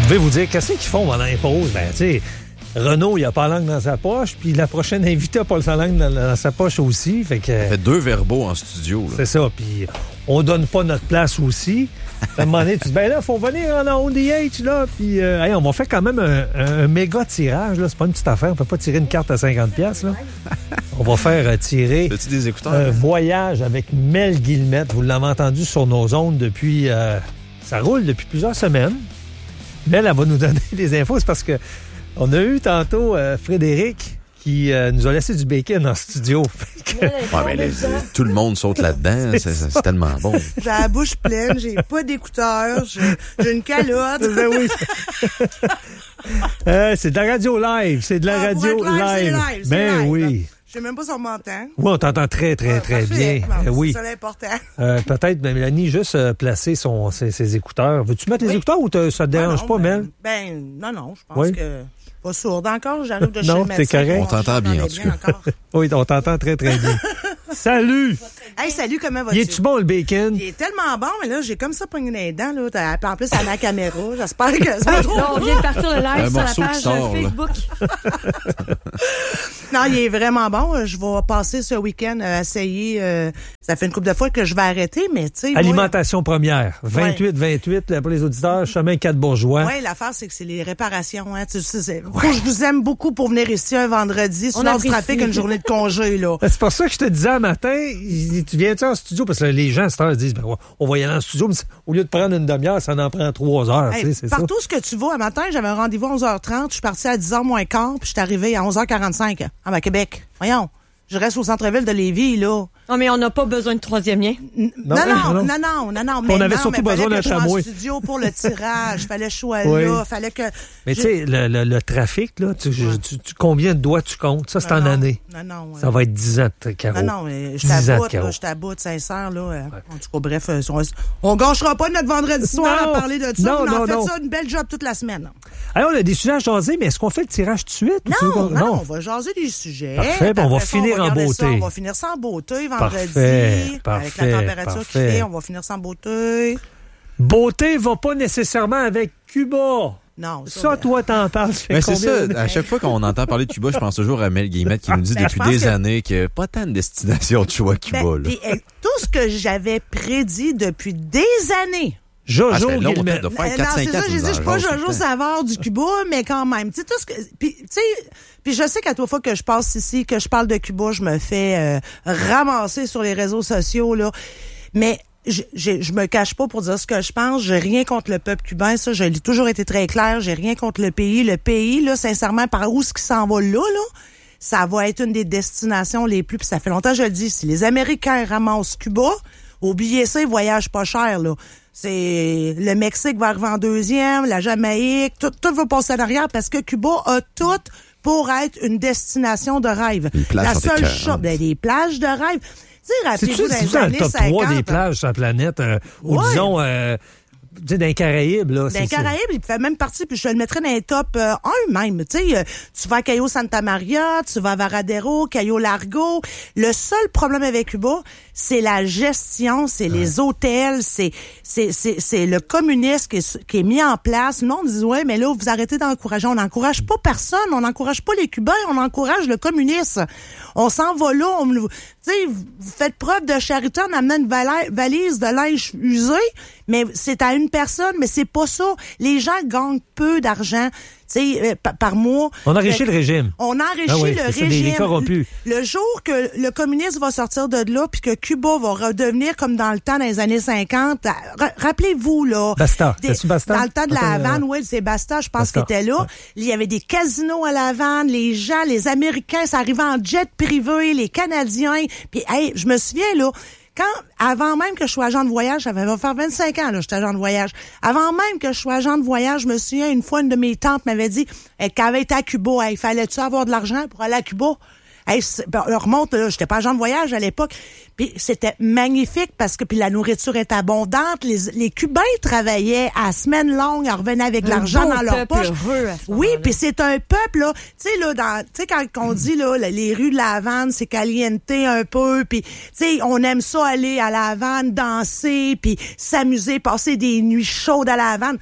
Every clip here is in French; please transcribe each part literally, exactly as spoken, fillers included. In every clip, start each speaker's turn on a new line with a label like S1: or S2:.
S1: devez vous dire, qu'est-ce qu'ils font pendant les pauses? Ben, tu sais, Renaud, il a pas la langue dans sa poche, puis la prochaine invitée a pas sa langue dans, dans sa poche aussi. Fait que.
S2: Ça fait deux verbaux en studio. Là.
S1: C'est ça, puis on donne pas notre place aussi. À un moment donné, tu dis, ben là, faut venir en on D H, là, puis euh, hey, on va faire quand même un, un, un méga tirage, là. C'est pas une petite affaire, on peut pas tirer une carte à cinquante piastres, là. On va faire euh, tirer
S2: As-tu des écouteurs?
S1: un voyage avec Mel Guillemette. Vous l'avez entendu sur nos ondes depuis... Euh, ça roule depuis plusieurs semaines. Mel, elle va nous donner des infos. C'est parce que on a eu tantôt euh, Frédéric qui euh, nous a laissé du bacon en studio.
S2: Que... Ouais, mais les, tout le monde saute là-dedans. C'est, c'est, c'est tellement bon.
S3: J'ai la bouche pleine, j'ai pas d'écouteurs, j'ai, j'ai une calotte.
S1: Ben oui. euh, c'est de la radio live. C'est de la
S3: ah,
S1: radio
S3: live.
S1: live.
S3: C'est live c'est
S1: Ben
S3: live.
S1: oui.
S3: Je sais même pas si on m'entend.
S1: Oui, on t'entend très, très, ah, très
S3: parfait.
S1: bien.
S3: Bon,
S1: euh, oui.
S3: C'est ça l'important.
S1: Euh, peut-être, ben, Mélanie, juste euh, placer son, ses, ses écouteurs. Veux-tu mettre oui. les écouteurs ou te, ça te dérange
S3: ah non,
S1: pas,
S3: ben,
S1: Mel?
S3: Ben, non, non, je pense
S1: oui.
S3: que je suis pas sourde encore. J'arrive de chez
S1: non,
S3: le médecin.
S1: C'est correct.
S2: On t'entend bien, en tout cas.
S1: Oui, on t'entend très, très bien. Salut!
S3: Hey, salut, comment vas-tu?
S1: Il est-tu bon, le bacon?
S3: Il est tellement bon, mais là, j'ai comme ça pogné les dents, là. En plus, à ma caméra. J'espère que ça va trop.
S4: Là, on vient de partir le live
S2: un
S4: sur la page
S2: sort,
S4: Facebook.
S3: Non, il est vraiment bon. Je vais passer ce week-end à essayer. Euh, ça fait une couple de fois que je vais arrêter, mais tu sais.
S1: Alimentation moi, première. vingt-huit vingt-huit ouais. Pour les auditeurs. Chemin quatre Bourgeois.
S3: Oui, l'affaire, c'est que c'est les réparations. Hein. Tu sais, c'est... Ouais. Je vous aime beaucoup pour venir ici un vendredi. Sur le trafic, une journée de congé, là.
S1: C'est pour ça que je te disais un matin, tu viens-tu en studio? Parce que les gens, à cette heure, disent, ben, on va y aller en studio, mais au lieu de prendre une demi-heure, ça en prend trois heures.
S3: Hey,
S1: c'est
S3: partout
S1: ça.
S3: ce que tu vas, un matin, j'avais un rendez-vous à onze heures trente, je suis partie à dix heures moins quart, puis je suis arrivée à onze heures quarante-cinq à Québec. Voyons, je reste au centre-ville de Lévis, là.
S4: Non, mais on n'a pas besoin de troisième lien.
S3: Non, non, non, non, non, non, non. Mais
S1: on avait
S3: non,
S1: surtout
S3: mais
S1: besoin d'un tramway.
S3: Je suis en studio pour le tirage, fallait que je sois
S1: oui.
S3: là, fallait que...
S1: Mais tu sais, le, le, le trafic, là, tu, ouais. tu, tu, combien de doigts tu comptes? Ça, c'est non, en
S3: non,
S1: année.
S3: Non, non.
S1: Ça euh... va être dix ans, Caro.
S3: Non, non, je t'aboute, là, je t'aboute, sincère, là. Ouais. En tout cas, bref, on, on gâchera pas notre vendredi soir non, à parler de ça.
S1: Non,
S3: on
S1: non,
S3: en fait
S1: non.
S3: ça une belle job toute la semaine.
S1: Alors, on a des sujets à jaser, mais est-ce qu'on fait le tirage tout de suite?
S3: Non,
S1: non,
S3: non, on va jaser des sujets.
S1: Parfait, on va finir
S3: ça, on va
S1: en beauté.
S3: Ça, on va finir sans beauté vendredi.
S1: Parfait, parfait,
S3: avec la température
S1: parfait.
S3: qu'il fait, on va finir sans beauté.
S1: Beauté va pas nécessairement avec Cuba.
S3: Non,
S1: ça, ça toi, t'en parles.
S2: Mais c'est ça. À chaque fois qu'on entend parler de Cuba, je pense toujours à Mel Guillemette qui nous dit ben, depuis des que... années qu'il n'y a pas tant de destinations de choix à Cuba. Ben,
S3: là. Pis, tout ce que j'avais prédit depuis des années.
S1: Jojo
S2: ah,
S1: Guillemette.
S2: De faire quatre,
S3: non, c'est ça, j'ai dit, je suis pas Jojo Savard du Cuba, mais quand même. Tu sais, tout ce que, puis, tu sais, puis je sais qu'à toute fois que je passe ici, que je parle de Cuba, je me fais euh, ramasser sur les réseaux sociaux, là. Mais je, je, je me cache pas pour dire ce que je pense. J'ai rien contre le peuple cubain, ça. J'ai toujours été très clair. J'ai rien contre le pays. Le pays, là, sincèrement, par où ce qui s'en va là, là, ça va être une des destinations les plus, puis ça fait longtemps que je le dis, si les Américains ramassent Cuba, oubliez ça, ils voyagent pas cher, là. C'est le Mexique va arriver en deuxième, la Jamaïque, tout, tout va passer en arrière parce que Cuba a tout pour être une destination de rêve.
S2: La
S3: seule chose, ben, des plages de rêve. Tu sais, rappelez-vous dans les années
S1: cinquante. C'est le top trois des plages sur la planète, euh, ou
S3: ouais.
S1: disons, euh, tu sais, dans les Caraïbes, là.
S3: Dans les Caraïbes, il fait même partie, puis je le mettrais dans les top euh, un même. Tu sais, euh, tu vas à Cayo Santa Maria, tu vas à Varadero, Cayo Largo. Le seul problème avec Cuba, c'est la gestion, c'est ouais. les hôtels, c'est c'est c'est c'est le communisme qui est, qui est mis en place. Le monde dit ouais, mais là vous arrêtez d'encourager. On n'encourage pas personne, on n'encourage pas les Cubains, on encourage le communisme. On s'en va là, on tu sais, vous faites preuve de charité en amenant une valise de linge usé, mais c'est à une personne, mais c'est pas ça. Les gens gagnent peu d'argent. Tu sais, par, par mois.
S1: On enrichit le régime.
S3: On enrichit
S1: ah oui,
S3: le
S1: c'est
S3: régime.
S1: Ça, des
S3: le, le jour que le communisme va sortir de là, puis que Cuba va redevenir comme dans le temps dans les années cinquante, ra- rappelez-vous, là.
S1: Basta.
S3: Des,
S1: c'est Basta?
S3: Dans le temps de la Havane,
S1: euh...
S3: oui, c'est Basta, je pense qu'il était là. Ouais. Il y avait des casinos à la Havane, les gens, les Américains, ça arrivait en jet privé, les Canadiens. Puis, hey, je me souviens, là, quand, avant même que je sois agent de voyage, ça va faire vingt-cinq ans, là, j'étais agent de voyage. Avant même que je sois agent de voyage, je me souviens, une fois, une de mes tantes m'avait dit, hey, qu'elle avait été à Cuba, hey, fallait-tu avoir de l'argent pour aller à Cuba? Hey, ben, on remonte, là, j'étais pas agent de voyage à l'époque. Puis c'était magnifique parce que puis la nourriture est abondante. Les, les Cubains travaillaient à semaine longue, ils revenaient avec de l'argent dans leur poche. Oui, puis c'est un peuple, là. Tu sais, là, dans, tu sais, quand on dit, là, les rues de la Havane, c'est caliente un peu, puis tu sais, on aime ça aller à la Havane, danser, puis s'amuser, passer des nuits chaudes à la Havane.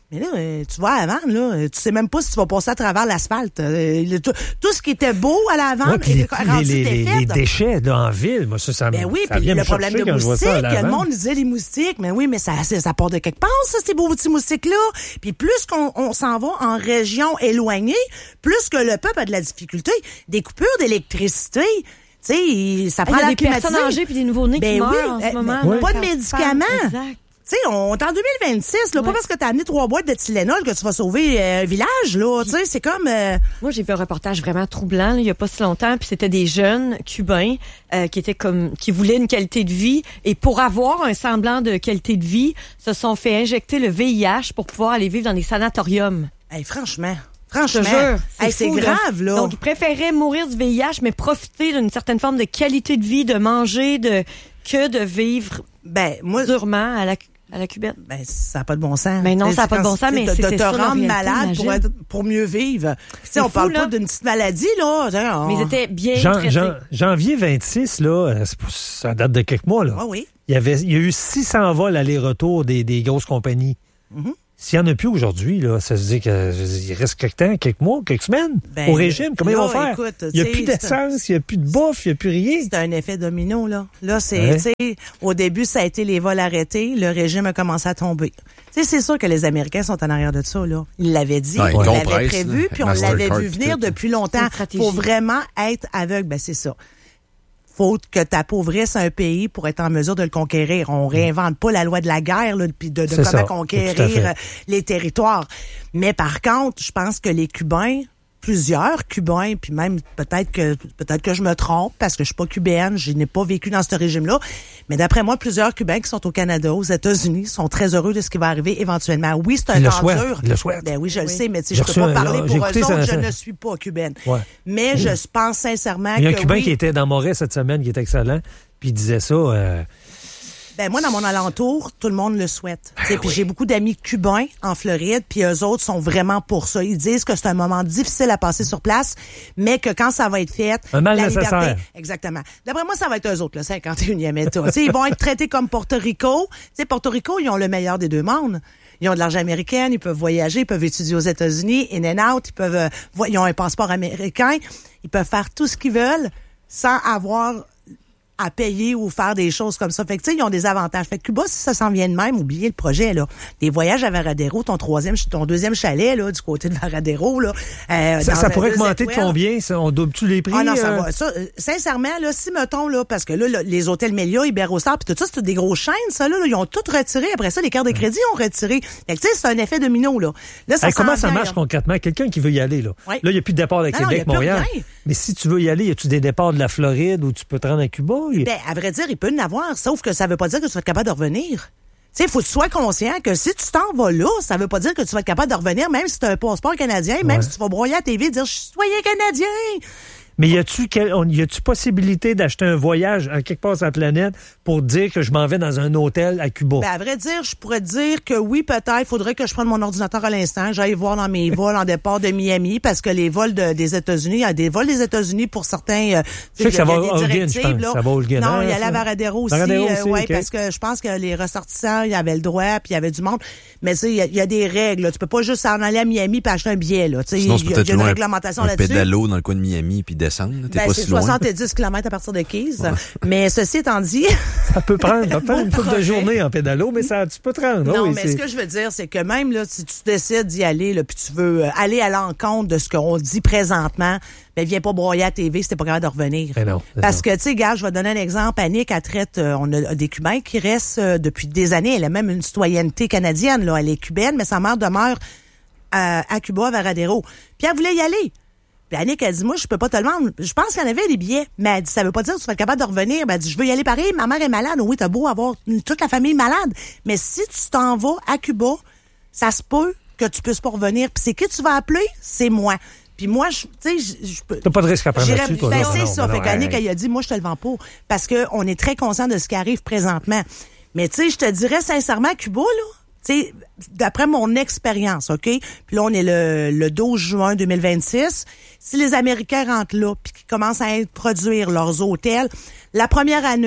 S3: Mais là, euh, tu vois, avant, là, tu sais même pas si tu vas passer à travers l'asphalte. Euh, le, tout, tout ce qui était beau à l'avant,
S1: ouais,
S3: est rendu
S1: les, les,
S3: défait.
S1: Les déchets là, en ville, moi, ça, ça
S3: ben
S1: me
S3: oui,
S1: ça
S3: puis le
S1: me
S3: problème de moustiques, le monde disait les moustiques, mais oui, mais ça, ça part de quelque part, ça, ces beaux petits moustiques-là. Puis plus qu'on on s'en va en région éloignée, plus que le peuple a de la difficulté. Des coupures d'électricité, tu sais, ça prend
S4: la
S3: l'air climatisé.
S4: Des personnes âgées puis des nouveaux-nés
S3: ben
S4: qui
S3: oui,
S4: meurent en ce
S3: euh,
S4: moment.
S3: oui.
S4: Là,
S3: Pas de médicaments.
S4: Exact.
S3: Tu sais, on est en deux mille vingt-six, là,
S4: ouais.
S3: pas parce que t'as amené trois boîtes de Tylenol que tu vas sauver euh, un village, là. Tu sais, c'est comme... Euh...
S4: Moi, j'ai vu un reportage vraiment troublant, là, il y a pas si longtemps, puis c'était des jeunes Cubains euh, qui étaient comme... qui voulaient une qualité de vie, et pour avoir un semblant de qualité de vie, se sont fait injecter le V I H pour pouvoir aller vivre dans des sanatoriums.
S3: Hey, franchement... Franchement,
S4: je te jure,
S3: c'est,
S4: c'est,
S3: hey,
S4: fou,
S3: c'est grave, là.
S4: Donc, ils préféraient mourir du V I H, mais profiter d'une certaine forme de qualité de vie, de manger, de que de vivre
S3: ben, moi,
S4: durement à la... à la cubaine.
S3: Ben, ça n'a pas de bon sens.
S4: Mais non, ça n'a pas de bon sens, mais
S3: de,
S4: c'était
S3: de te
S4: ça,
S3: rendre
S4: réalité,
S3: malade pour, être, pour mieux vivre.
S4: C'est
S3: on
S4: fou,
S3: parle
S4: là.
S3: pas d'une petite maladie, là. On...
S4: Mais ils étaient bien
S1: Jan,
S4: traités.
S1: Jan, janvier vingt-six, là, c'est pas, ça date de quelques mois, là.
S3: Ah oui.
S1: Il y avait, il y a eu six cents vols aller-retour des, des grosses compagnies.
S3: Mm-hmm.
S1: S'il n'y en a plus aujourd'hui, là, ça veut dire qu'il reste quelques temps, quelques mois, quelques semaines
S3: ben,
S1: au régime. Comment
S3: là,
S1: ils vont faire?
S3: Écoute,
S1: il n'y a plus d'essence, il n'y a plus de bouffe, il n'y a plus rien.
S3: C'est un effet domino, là. Là, c'est,
S1: ouais.
S3: tu sais, au début, ça a été les vols arrêtés, le régime a commencé à tomber. Tu sais, c'est sûr que les Américains sont en arrière de ça, là. Ils l'avaient dit,
S2: ouais,
S3: on
S2: ils
S3: l'avait prévu,
S2: là,
S3: puis on l'avait vu venir
S2: tout.
S3: depuis longtemps. Faut vraiment être aveugle, ben c'est ça. Faut que tu appauvisses un pays pour être en mesure de le conquérir. On réinvente pas la loi de la guerre, là, puis de, de comment
S1: ça,
S3: conquérir les territoires. Mais par contre, je pense que les Cubains, plusieurs Cubains, puis même peut-être que peut-être que je me trompe parce que je suis pas cubaine, je n'ai pas vécu dans ce régime-là, mais d'après moi, plusieurs Cubains qui sont au Canada, aux États-Unis, sont très heureux de ce qui va arriver éventuellement. Oui, c'est un temps dur.
S1: Le souhaite.
S3: Ben oui, je
S1: oui.
S3: le sais, mais tu sais, je peux pas parler pour eux autres, ça, je ne suis pas cubaine.
S1: Ouais.
S3: Mais oui. je pense sincèrement que
S1: il y a un Cubain
S3: oui,
S1: qui était dans Moret cette semaine, qui est excellent, puis il disait ça... Euh...
S3: Ben moi, dans mon alentour, tout le monde le souhaite. Ben puis
S1: oui.
S3: j'ai beaucoup d'amis cubains en Floride, puis eux autres sont vraiment pour ça. Ils disent que c'est un moment difficile à passer sur place, mais que quand ça va être fait,
S1: un mal
S3: la
S1: nécessaire.
S3: liberté, exactement. D'après moi, ça va être eux autres, le cinquante et unième État. T'sais, ils vont être traités comme Porto Rico. T'sais, Porto Rico, ils ont le meilleur des deux mondes. Ils ont de l'argent américain, ils peuvent voyager, ils peuvent étudier aux États-Unis, in and out, ils peuvent, euh, ils ont un passeport américain, ils peuvent faire tout ce qu'ils veulent sans avoir à payer ou faire des choses comme ça. Fait que, tu sais, ils ont des avantages. Fait que Cuba, si ça s'en vient de même, oubliez le projet, là. Des voyages à Varadero, ton troisième, ton deuxième chalet, là, du côté de Varadero, là. Euh,
S1: ça, ça pourrait augmenter
S3: étoiles.
S1: de combien? Ça, on double-tu les prix?
S3: Ah non, ça
S1: euh...
S3: va. Ça, euh, sincèrement, là, si mettons, là, parce que là, là les hôtels Melia, Iberostar, pis tout ça, c'est des grosses chaînes, ça, là, là, ils ont tout retiré. Après ça, les cartes de crédit ont retiré. Fait que, tu sais, c'est un effet domino, là. Là, ça
S1: hey, comment ça
S3: vient,
S1: marche
S3: là.
S1: concrètement? Quelqu'un qui veut y aller, là.
S3: Oui.
S1: Là, il n'y a plus de départ de
S3: non,
S1: Québec,
S3: non,
S1: Montréal.
S3: Rien.
S1: Mais si tu veux y aller, y a-tu des départs de la Floride où tu peux te rendre à Cuba?
S3: Ben, à vrai dire, il peut y en avoir, sauf que ça veut pas dire que tu vas être capable de revenir. Tu sais, il faut que tu sois conscient que si tu t'en vas là, ça veut pas dire que tu vas être capable de revenir, même si tu as un passeport canadien, même
S1: ouais.
S3: si tu vas broyer à la T V et dire « Je suis citoyen canadien ».
S1: Mais y a-tu quel, y a-tu possibilité d'acheter un voyage à quelque part sur la planète pour dire que je m'en vais dans un hôtel à Cuba?
S3: Ben, à vrai dire, je pourrais dire que oui, peut-être. Il faudrait que je prenne mon ordinateur à l'instant. J'aille voir dans mes vols en départ de Miami, parce que les vols de, des États-Unis, il y a des vols des États-Unis pour certains. Euh,
S1: je sais que ça va
S3: au
S1: Holguin, je pense. Ça va au Holguin.
S3: Non, il y a la Varadero aussi.
S1: Varadero
S3: euh,
S1: aussi
S3: ouais,
S1: okay.
S3: parce que je pense que les ressortissants, il y avait le droit, puis il y avait du monde. Mais tu sais, il y, y a des règles. Là. Tu peux pas juste en aller à Miami puis acheter un billet. Là.
S2: Sinon,
S3: il y, y a une réglementation
S2: un
S3: là-dessus.
S2: pédalo dans le coin de Miami puis descendre. T'es
S3: Ben,
S2: pas
S3: c'est
S2: si loin.
S3: soixante-dix kilomètres à partir de Keys. Ouais. Mais ceci étant dit...
S1: ça peut prendre, ça peut prendre une couple de journée en pédalo, mais ça, tu peux te rendre.
S3: Non,
S1: oui,
S3: mais
S1: c'est...
S3: ce que je veux dire, c'est que même là, si tu décides d'y aller, là, puis tu veux euh, aller à l'encontre de ce qu'on dit présentement, ben viens pas broyer à la T V si t'es pas capable de revenir.
S1: Ben non,
S3: Parce
S1: non.
S3: que, tu sais, gars, je vais donner un exemple. Annick, elle traite, euh, on a des Cubains qui restent euh, depuis des années. Elle a même une citoyenneté canadienne, là. Elle est cubaine, mais sa mère demeure à, à Cuba, à Varadero. Puis elle voulait y aller. Puis Annick a dit, moi, je peux pas te le vendre. Je pense qu'il y en avait des billets. Mais elle dit, ça veut pas dire que tu vas être capable de revenir. Ben, elle dit, je veux y aller pareil. Ma mère est malade. Oui, t'as beau avoir une, toute la famille malade. Mais si tu t'en vas à Cuba, ça se peut que tu puisses pas revenir. Puis c'est qui tu vas appeler? C'est moi. Puis moi, tu sais, je, je peux...
S1: T'as pas de risque à prendre là-dessus, toi.
S3: Ben,
S1: non,
S3: c'est
S1: non,
S3: ça.
S1: non,
S3: fait
S1: non,
S3: qu'Annick,
S1: hey.
S3: elle a dit, moi, je te le vends pas. Parce que on est très conscient de ce qui arrive présentement. Mais tu sais, je te dirais sincèrement, Cuba, là, tu sais, d'après mon expérience, OK? Puis là, on est le, le douze juin deux mille vingt-six. Si les Américains rentrent là puis qu'ils commencent à introduire leurs hôtels, la première année,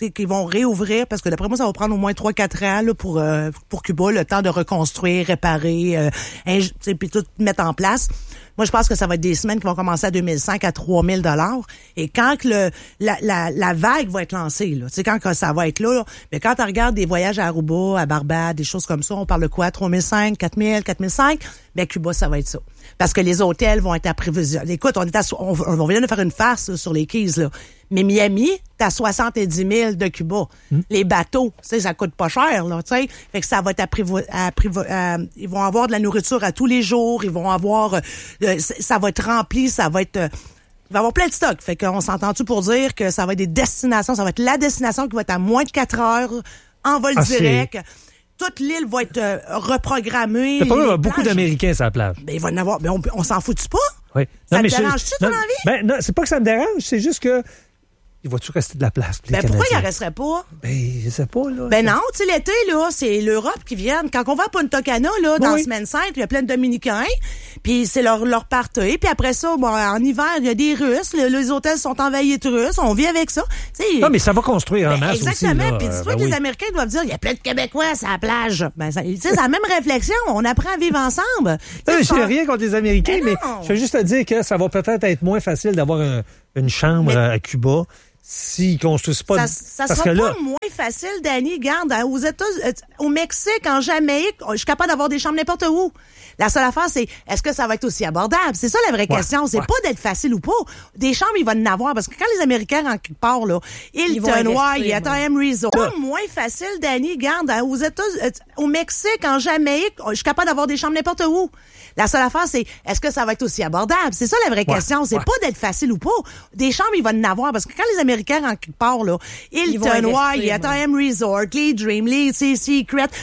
S3: qu'ils vont réouvrir, parce que d'après moi, ça va prendre au moins trois quatre ans là, pour euh, pour Cuba, le temps de reconstruire, réparer, euh, puis tout mettre en place. Moi, je pense que ça va être des semaines qui vont commencer à deux mille cinq à trois mille dollars. Et quand que le la, la, la vague va être lancée, là, tu sais, quand que ça va être là, là mais quand tu regardes des voyages à Aruba, à Barbade, des choses comme ça, on parle de quoi? trois mille cinq, quatre mille, quatre mille cinq? Ben, Cuba, ça va être ça. Parce que les hôtels vont être à prévision. Écoute, on est à, on, on vient de faire une farce là, sur les Keys, là. Mais Miami, t'as soixante-dix mille de Cuba. Mm. Les bateaux, tu sais, ça coûte pas cher, là, tu sais. Fait que ça va être à prévo, à prévo, à, ils vont avoir de la nourriture à tous les jours, ils vont avoir, euh, ça va être rempli, ça va être, euh, il va y avoir plein de stocks. Fait qu'on s'entend-tu pour dire que ça va être des destinations, ça va être la destination qui va être à moins de quatre heures, en vol ah, direct. C'est... Toute l'île va être euh, reprogrammée.
S1: T'as pas vu, il y a beaucoup d'Américains sur la plage.
S3: Ben, il va y en avoir, ben, on, on s'en fout-tu pas?
S1: Oui.
S3: Ça
S1: non,
S3: te dérange-tu, ton envie?
S1: Ben, non, c'est pas que ça me dérange, c'est juste que il va-tu rester de la place?
S3: Ben, pourquoi il en resterait pas?
S1: Ben, je sais pas, là.
S3: Ben non, tu sais, l'été, là, c'est l'Europe qui vient. Quand on va à Punta Cana, là, dans
S1: oui.
S3: Semaine Sainte, il y a plein de Dominicains, puis c'est leur, leur party. Puis après ça, bon, en hiver, il y a des Russes. Le, les hôtels sont envahis de Russes. On vit avec ça. T'sais,
S1: non, mais ça va construire en
S3: ben,
S1: masse
S3: exactement.
S1: aussi.
S3: Puis dis-toi ben que oui. les Américains doivent dire, il y a plein de Québécois à la plage. Ben, tu sais, c'est la même réflexion. On apprend à vivre ensemble.
S1: Non, mais je n'ai rien contre les Américains, ben mais je veux juste te dire que ça va peut-être être moins facile d'avoir un, une chambre mais... à Cuba. S'ils construisent pas...
S3: Ça, ça sera pas là... moins facile, Danny. Regarde, aux États, au Mexique, en Jamaïque, je suis capable d'avoir des chambres n'importe où. La seule affaire, c'est est-ce que ça va être aussi abordable? C'est ça la vraie ouais, question. C'est ouais. pas d'être facile ou pas. Des chambres, ils vont en avoir. Parce que quand les Américains, en quelque part, là, Hilton, Hyatt, I M Resort, pas moins facile, Danny. Regarde, aux États, au Mexique, en Jamaïque, je suis capable d'avoir des chambres n'importe où. La seule affaire, c'est est-ce que ça va être aussi abordable? C'est ça la vraie ouais, question. C'est ouais. pas d'être facile ou pas. Des chambres, ils vont en avoir. Parce que quand les Américains, en quelque part, là, Hilton, Hyatt, I M Resort, les Dream, les Secret,